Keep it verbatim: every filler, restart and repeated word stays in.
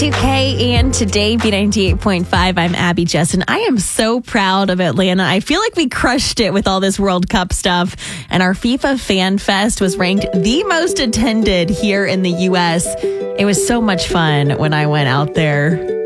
two K and today, B ninety-eight point five. I'm Abby Jessen. I am so proud of Atlanta. I feel like we crushed it with all this World Cup stuff. And our FIFA Fan Fest was ranked the most attended here in the U S. It was so much fun when I went out there.